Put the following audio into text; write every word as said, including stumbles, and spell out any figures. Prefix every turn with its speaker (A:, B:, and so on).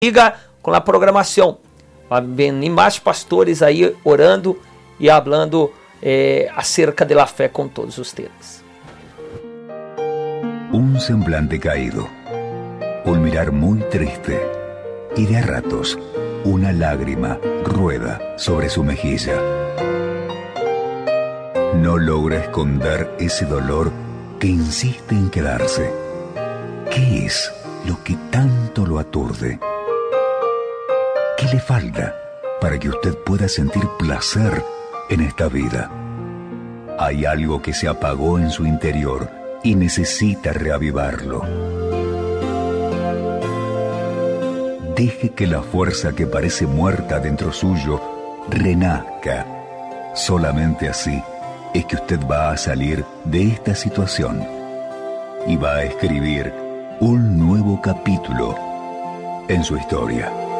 A: Siga com a programação. Vem mais pastores aí orando e hablando eh, acerca de la fé com todos os temas.
B: Un semblante caído, un mirar muy triste y de a ratos una lágrima rueda sobre su mejilla. No logra esconder ese dolor que insiste en quedarse. ¿Qué es lo que tanto lo aturde? ¿Qué le falta para que usted pueda sentir placer en esta vida? Hay algo que se apagó en su interior y necesita reavivarlo. Deje que la fuerza que parece muerta dentro suyo renazca. Solamente así es que usted va a salir de esta situación y va a escribir un nuevo capítulo en su historia.